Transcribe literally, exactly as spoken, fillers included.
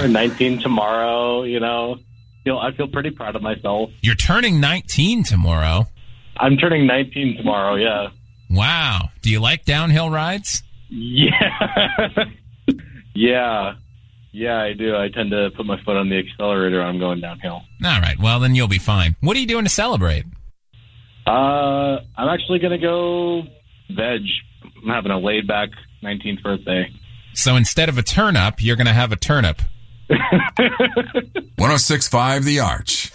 turn nineteen tomorrow, you know. Feel I feel pretty proud of myself. You're turning nineteen tomorrow. I'm turning nineteen tomorrow, yeah. Wow. Do you like downhill rides? Yeah. yeah. Yeah, I do. I tend to put my foot on the accelerator when I'm going downhill. All right. Well, then you'll be fine. What are you doing to celebrate? Uh, I'm actually going to go veg. I'm having a laid-back nineteenth birthday. So instead of a turn-up, you're going to have a turnip. one oh six point five The Arch.